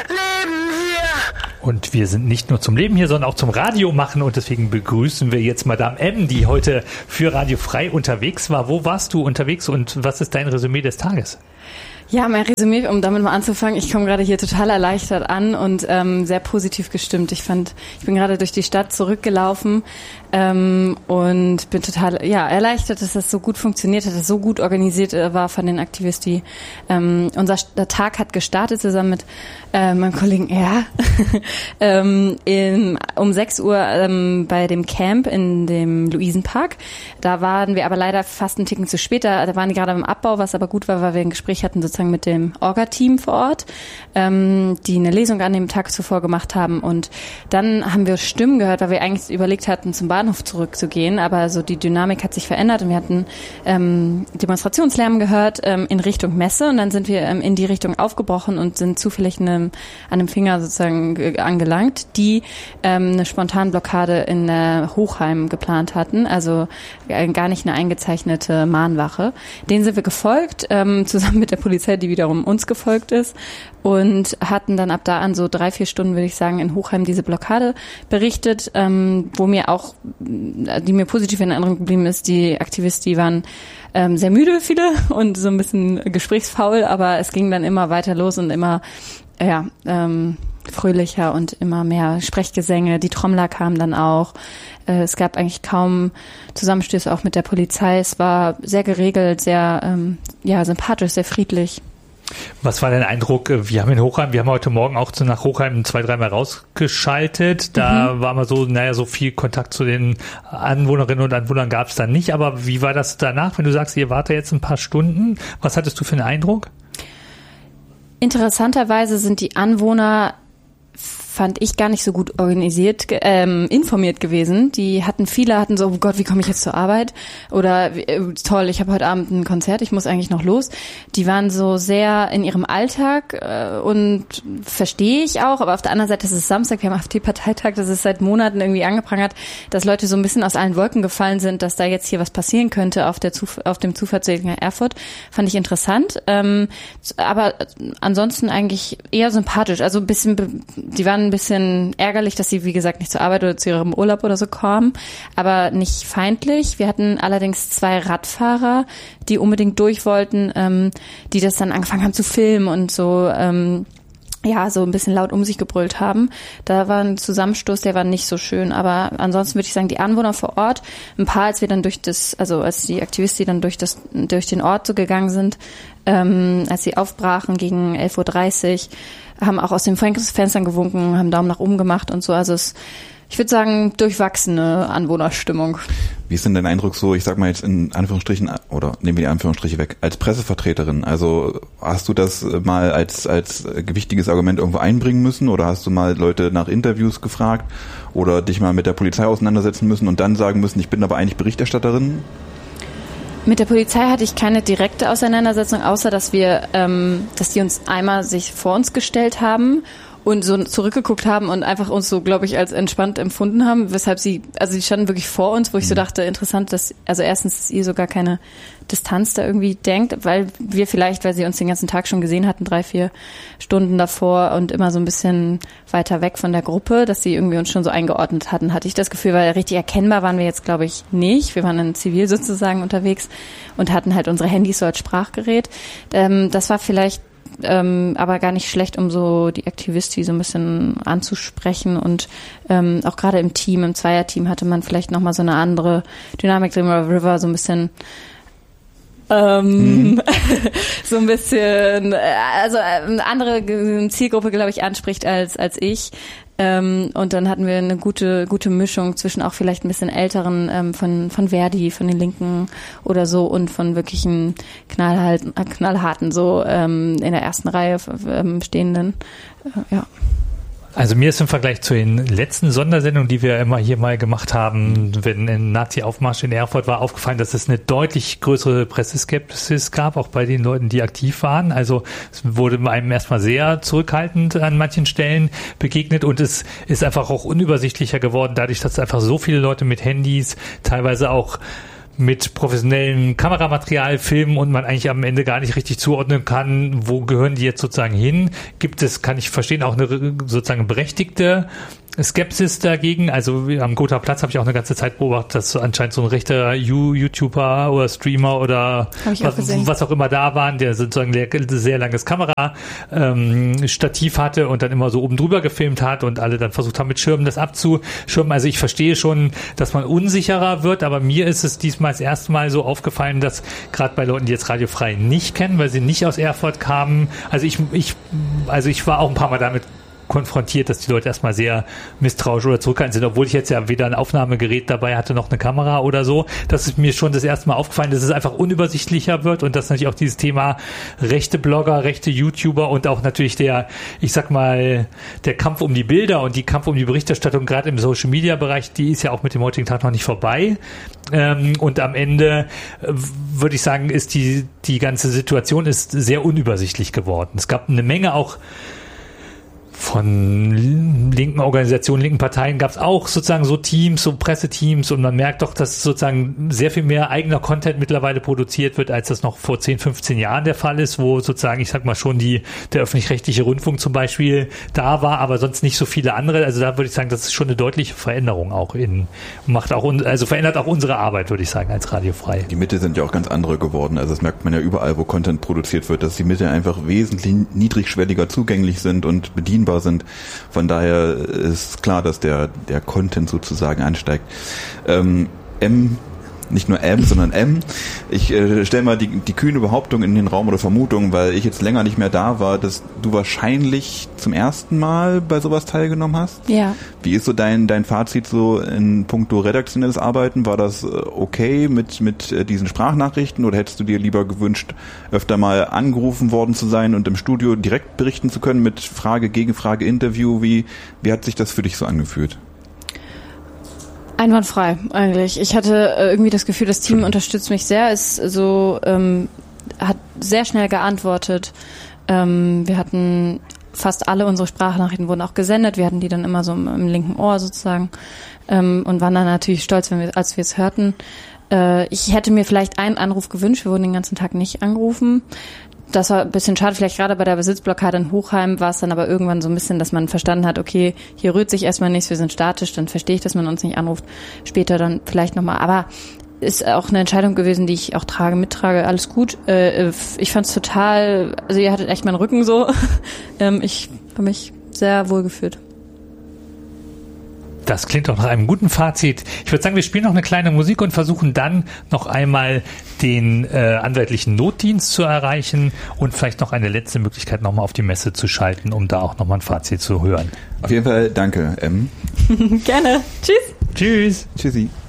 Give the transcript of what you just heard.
Leben hier. Und wir sind nicht nur zum Leben hier, sondern auch zum Radio machen. Und deswegen begrüßen wir jetzt Madame M, die heute für Radio Frei unterwegs war. Wo warst du unterwegs und was ist dein Resümee des Tages? Ja, mein Resümee, um damit mal anzufangen, ich komme gerade hier total erleichtert an und sehr positiv gestimmt. Ich bin gerade durch die Stadt zurückgelaufen und bin total erleichtert, dass das so gut funktioniert hat, dass es so gut organisiert war von den Aktivisten. Unser Tag hat gestartet zusammen mit meinem Kollegen um 6 Uhr bei dem Camp in dem Luisenpark. Da waren wir aber leider fast einen Ticken zu spät. Da waren die gerade im Abbau, was aber gut war, weil wir ein Gespräch hatten sozusagen mit dem Orga-Team vor Ort, die eine Lesung an dem Tag zuvor gemacht haben. Und dann haben wir Stimmen gehört, weil wir eigentlich überlegt hatten, zum Bahnhof zurückzugehen. Aber so die Dynamik hat sich verändert und wir hatten Demonstrationslärm gehört in Richtung Messe. Und dann sind wir in die Richtung aufgebrochen und sind zufällig an einem Finger sozusagen angelangt, die eine Spontanblockade in Hochheim geplant hatten. Also gar nicht eine eingezeichnete Mahnwache. Denen sind wir gefolgt, zusammen mit der Polizei, die wiederum uns gefolgt ist, und hatten dann ab da an so 3-4 Stunden, würde ich sagen, in Hochheim diese Blockade berichtet, wo mir auch, die mir positiv in Erinnerung geblieben ist, die Aktivisten, die waren sehr müde, viele, und so ein bisschen gesprächsfaul, aber es ging dann immer weiter los und immer fröhlicher und immer mehr Sprechgesänge. Die Trommler kamen dann auch. Es gab eigentlich kaum Zusammenstöße auch mit der Polizei. Es war sehr geregelt, sehr sympathisch, sehr friedlich. Was war dein Eindruck? Wir haben heute Morgen auch nach Hochheim 2-3 Mal rausgeschaltet. Da war mal so viel Kontakt zu den Anwohnerinnen und Anwohnern gab es da nicht. Aber wie war das danach, wenn du sagst, ihr wart da jetzt ein paar Stunden? Was hattest du für einen Eindruck? Interessanterweise sind die Anwohner, fand ich, gar nicht so gut organisiert, informiert gewesen. Viele hatten so, oh Gott, wie komme ich jetzt zur Arbeit? Oder toll, ich habe heute Abend ein Konzert, ich muss eigentlich noch los. Die waren so sehr in ihrem Alltag und verstehe ich auch, aber auf der anderen Seite ist es Samstag, wir haben AfD-Parteitag, das ist seit Monaten irgendwie angeprangert, dass Leute so ein bisschen aus allen Wolken gefallen sind, dass da jetzt hier was passieren könnte auf dem Zufahrtsweg nach Erfurt. Fand ich interessant, aber ansonsten eigentlich eher sympathisch. Also ein bisschen, die waren ein bisschen ärgerlich, dass sie, wie gesagt, nicht zur Arbeit oder zu ihrem Urlaub oder so kamen, aber nicht feindlich. Wir hatten allerdings 2 Radfahrer, die unbedingt durch wollten, die das dann angefangen haben zu filmen und so, so ein bisschen laut um sich gebrüllt haben. Da war ein Zusammenstoß, der war nicht so schön, aber ansonsten würde ich sagen, die Anwohner vor Ort, ein paar, als die Aktivisten dann durch den Ort so gegangen sind, als sie aufbrachen gegen 11:30 Uhr, haben auch aus den Fenstern gewunken, haben Daumen nach oben gemacht und so. Also ich würde sagen, durchwachsene Anwohnerstimmung. Wie ist denn dein Eindruck so, ich sag mal jetzt in Anführungsstrichen, oder nehmen wir die Anführungsstriche weg, als Pressevertreterin? Also hast du das mal als gewichtiges Argument irgendwo einbringen müssen oder hast du mal Leute nach Interviews gefragt oder dich mal mit der Polizei auseinandersetzen müssen und dann sagen müssen, ich bin aber eigentlich Berichterstatterin? Mit der Polizei hatte ich keine direkte Auseinandersetzung, außer dass die uns einmal sich vor uns gestellt haben und so zurückgeguckt haben und einfach uns so, glaube ich, als entspannt empfunden haben, weshalb die standen wirklich vor uns, wo ich so dachte, interessant, dass ihr sogar keine Distanz da irgendwie denkt, weil sie uns den ganzen Tag schon gesehen hatten, 3-4 Stunden davor und immer so ein bisschen weiter weg von der Gruppe, dass sie irgendwie uns schon so eingeordnet hatten, hatte ich das Gefühl, weil richtig erkennbar waren wir jetzt, glaube ich, nicht. Wir waren in Zivil sozusagen unterwegs und hatten halt unsere Handys so als Sprachgerät. Das war vielleicht aber gar nicht schlecht, um so die Aktivisten so ein bisschen anzusprechen und auch gerade im Zweierteam hatte man vielleicht nochmal so eine andere Dynamik drin, River so ein bisschen so ein bisschen, also eine andere Zielgruppe, glaube ich, anspricht als ich. Und dann hatten wir eine gute Mischung zwischen auch vielleicht ein bisschen älteren von Verdi, von den Linken oder so und von wirklichen knallharten so in der ersten Reihe stehenden. Also mir ist im Vergleich zu den letzten Sondersendungen, die wir immer hier mal gemacht haben, wenn ein Nazi-Aufmarsch in Erfurt war, aufgefallen, dass es eine deutlich größere Presseskepsis gab, auch bei den Leuten, die aktiv waren. Also es wurde einem erstmal sehr zurückhaltend an manchen Stellen begegnet und es ist einfach auch unübersichtlicher geworden, dadurch, dass einfach so viele Leute mit Handys, teilweise auch mit professionellem Kameramaterial filmen und man eigentlich am Ende gar nicht richtig zuordnen kann, wo gehören die jetzt sozusagen hin. Gibt es, kann ich verstehen, auch eine sozusagen berechtigte Skepsis dagegen. Also am Gotha Platz habe ich auch eine ganze Zeit beobachtet, dass so anscheinend so ein rechter YouTuber oder Streamer oder was auch immer da waren, der sozusagen ein sehr langes Kamerastativ hatte und dann immer so oben drüber gefilmt hat und alle dann versucht haben, mit Schirmen das abzuschirmen. Also ich verstehe schon, dass man unsicherer wird, aber mir ist es diesmal das erste Mal so aufgefallen, dass gerade bei Leuten, die jetzt Radiofrei nicht kennen, weil sie nicht aus Erfurt kamen, also ich war auch ein paar Mal damit konfrontiert, dass die Leute erstmal sehr misstrauisch oder zurückhaltend sind, obwohl ich jetzt ja weder ein Aufnahmegerät dabei hatte, noch eine Kamera oder so. Das ist mir schon das erste Mal aufgefallen, dass es einfach unübersichtlicher wird und dass natürlich auch dieses Thema rechte Blogger, rechte YouTuber und auch natürlich der Kampf um die Bilder und die Kampf um die Berichterstattung gerade im Social-Media-Bereich, die ist ja auch mit dem heutigen Tag noch nicht vorbei. Und am Ende würde ich sagen, ist die ganze Situation ist sehr unübersichtlich geworden. Es gab eine Menge auch von linken Organisationen, linken Parteien gab es auch sozusagen so Teams, so Presseteams und man merkt doch, dass sozusagen sehr viel mehr eigener Content mittlerweile produziert wird, als das noch vor 10, 15 Jahren der Fall ist, wo sozusagen, ich sag mal schon, der öffentlich-rechtliche Rundfunk zum Beispiel da war, aber sonst nicht so viele andere. Also da würde ich sagen, das ist schon eine deutliche Veränderung auch verändert auch unsere Arbeit, würde ich sagen, als Radiofrei. Die Mittel sind ja auch ganz andere geworden. Also das merkt man ja überall, wo Content produziert wird, dass die Mittel einfach wesentlich niedrigschwelliger zugänglich sind und bedienbar sind. Von daher ist klar, dass der Content sozusagen ansteigt. Nicht nur sondern M. Ich stelle mal die kühne Behauptung in den Raum oder Vermutung, weil ich jetzt länger nicht mehr da war, dass du wahrscheinlich zum ersten Mal bei sowas teilgenommen hast. Ja. Wie ist so dein Fazit so in puncto redaktionelles Arbeiten? War das okay mit diesen Sprachnachrichten oder hättest du dir lieber gewünscht, öfter mal angerufen worden zu sein und im Studio direkt berichten zu können mit Frage, Gegenfrage, Interview? Wie hat sich das für dich so angefühlt? Einwandfrei, eigentlich. Ich hatte irgendwie das Gefühl, das Team unterstützt mich sehr, ist so, hat sehr schnell geantwortet. Wir hatten fast alle unsere Sprachnachrichten wurden auch gesendet. Wir hatten die dann immer so im linken Ohr sozusagen, und waren dann natürlich stolz, als wir es hörten. Ich hätte mir vielleicht einen Anruf gewünscht. Wir wurden den ganzen Tag nicht angerufen. Das war ein bisschen schade, vielleicht gerade bei der Besitzblockade in Hochheim war es dann aber irgendwann so ein bisschen, dass man verstanden hat, okay, hier rührt sich erstmal nichts, wir sind statisch, dann verstehe ich, dass man uns nicht anruft, später dann vielleicht nochmal, aber ist auch eine Entscheidung gewesen, die ich auch mittrage, alles gut. Ich fand es total, also ihr hattet echt meinen Rücken so, ich habe mich sehr wohl gefühlt. Das klingt doch nach einem guten Fazit. Ich würde sagen, wir spielen noch eine kleine Musik und versuchen dann noch einmal den anwaltlichen Notdienst zu erreichen und vielleicht noch eine letzte Möglichkeit, nochmal auf die Messe zu schalten, um da auch nochmal ein Fazit zu hören. Auf jeden Fall danke, M. Gerne. Tschüss. Tschüss. Tschüssi.